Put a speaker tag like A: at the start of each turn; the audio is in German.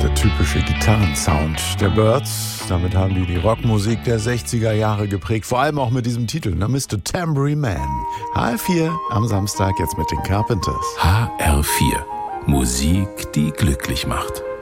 A: der typische Gitarrensound der Byrds. Damit haben die Rockmusik der 60er Jahre geprägt, vor allem auch mit diesem Titel, Mr. Tambourine Man. HR4 am Samstag jetzt mit den Carpenters.
B: HR4, Musik, die glücklich macht.